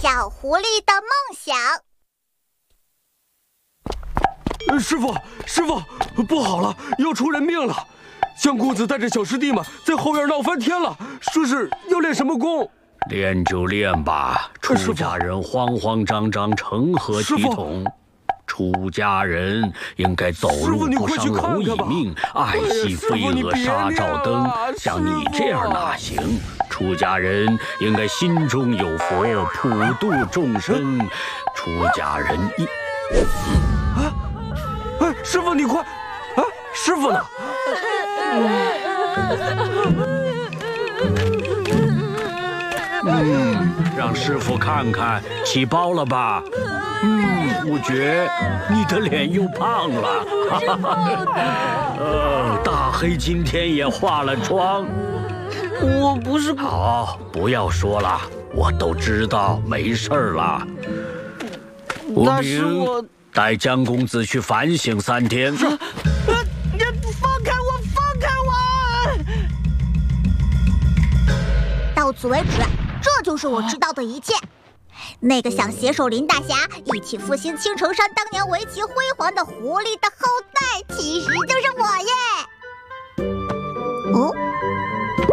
小狐狸的梦想。 师傅，不好了，要出人命了！香公子带着小师弟们在后院闹翻天了，说是要练什么功。 练就练吧，出家人慌慌张张，成何体统？出家人应该走路不伤蝼蚁命，爱惜飞蛾杀照灯。像你这样哪行？出家人应该心中有佛，普度众生。出家人师傅你快！师傅呢？ 让师傅看看，起包了吧？悟觉，你的脸又胖了。大黑今天也化了妆。 我不是。 好，不要说了，我都知道，没事了。 但是我带江公子去反省3天。 放开我！放开我！ 到此为止，这就是我知道的一切。那个想携手林大侠一起复兴青城山当年围棋辉煌的狐狸的后代，其实就是我耶！哦。